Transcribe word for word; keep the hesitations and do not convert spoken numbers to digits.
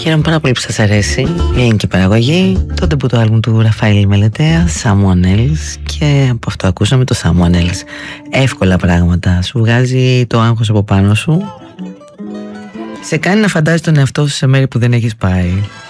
Χαίρομαι πάρα πολύ που σας αρέσει η ελληνική παραγωγή. Το ντεμπούτο άλμπουμ του Ραφαήλ Μελετέα, Someone Else. Και από αυτό ακούσαμε το Someone Else. Εύκολα πράγματα. Σου βγάζει το άγχος από πάνω σου. Σε κάνει να φαντάζεις τον εαυτό σου σε μέρη που δεν έχεις πάει.